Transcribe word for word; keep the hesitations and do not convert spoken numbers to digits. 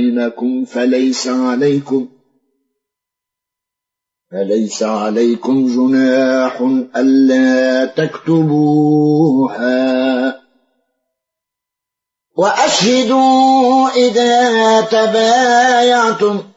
بينكم فليس عليكم فليس عليكم جناح ألا تكتبوها وأشهدوا إذا تبايعتم